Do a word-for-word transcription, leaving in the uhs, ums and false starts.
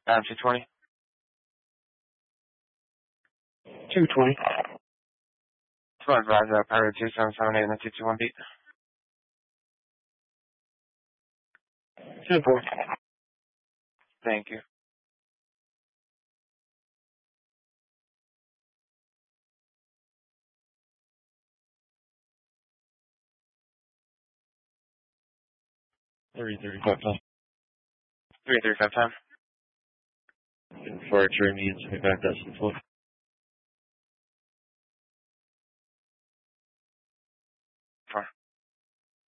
Um, two twenty. two twenty. two advise uh, Pirate two seven seven eight and the two two one beat. two four. Thank you. three thirty-five time. three thirty-five time. For a train means we back that some foot.